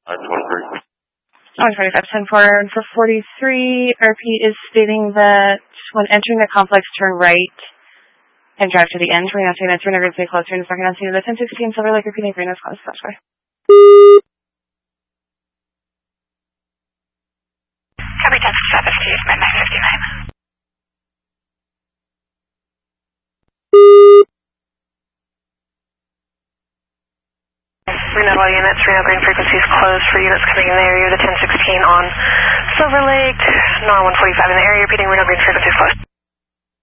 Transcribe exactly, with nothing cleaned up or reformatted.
I twenty-three. one forty-five, ten four, and for forty-three, R P is stating that when entering the complex, turn right and drive to the end. We're now saying that turn over to closer and parking on scene of the ten sixteen Silver Lake, repeating green as close to flashway. Copy ten sixty-five, S T is by nine fifty-nine. Reno all units, Reno green frequencies closed for units coming in the area of the ten sixteen on Silver Lake, N O R one forty-five in the area, repeating Reno green frequencies closed.